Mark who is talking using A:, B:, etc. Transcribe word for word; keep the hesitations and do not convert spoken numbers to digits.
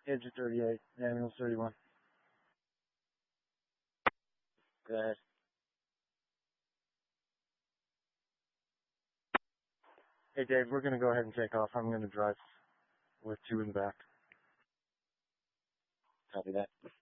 A: Engine thirty-eight, ambulance thirty-one. Go ahead. Hey Dave, we're going to go ahead and take off. I'm going to drive with two in the back. Copy that.